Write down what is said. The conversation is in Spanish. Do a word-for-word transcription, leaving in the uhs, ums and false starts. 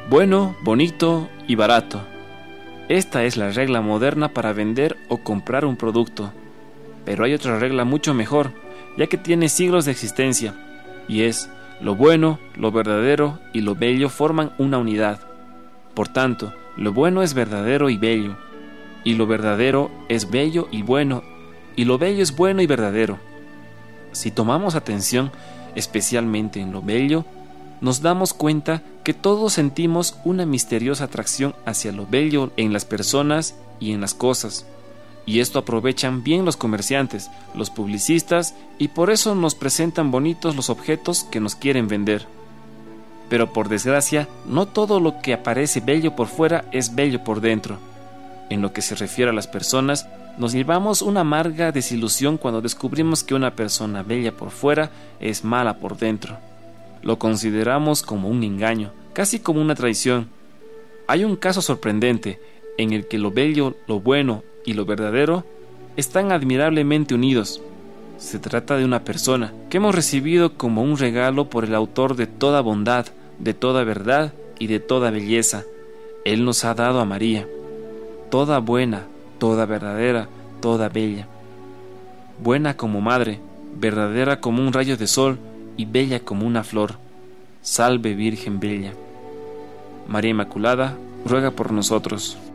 bueno, bonito y barato. Esta es la regla moderna para vender o comprar un producto. Pero hay otra regla mucho mejor, ya que tiene siglos de existencia, y es: lo bueno, lo verdadero y lo bello forman una unidad. Por tanto, lo bueno es verdadero y bello, y lo verdadero es bello y bueno, y lo bello es bueno y verdadero. Si tomamos atención, especialmente en lo bello, nos damos cuenta que todos sentimos una misteriosa atracción hacia lo bello en las personas y en las cosas. Y esto aprovechan bien los comerciantes, los publicistas, y por eso nos presentan bonitos los objetos que nos quieren vender. Pero por desgracia, no todo lo que aparece bello por fuera es bello por dentro. En lo que se refiere a las personas, nos llevamos una amarga desilusión cuando descubrimos que una persona bella por fuera es mala por dentro. Lo consideramos como un engaño, casi como una traición. Hay un caso sorprendente en el que lo bello, lo bueno y lo verdadero están admirablemente unidos. Se trata de una persona que hemos recibido como un regalo por el autor de toda bondad, de toda verdad y de toda belleza. Él nos ha dado a María, toda buena, toda verdadera, toda bella. Buena como madre, verdadera como un rayo de sol y bella como una flor. Salve Virgen Bella. María Inmaculada, ruega por nosotros.